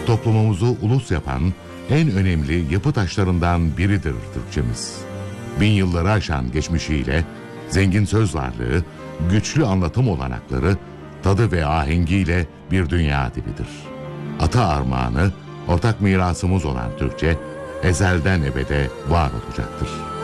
toplumumuzu ulus yapan en önemli yapı taşlarından biridir Türkçemiz. Bin yılları aşan geçmişiyle, zengin söz varlığı, güçlü anlatım olanakları, tadı ve ahengiyle bir dünya dilidir. Ata armağanı, ortak mirasımız olan Türkçe, ezelden ebede var olacaktır.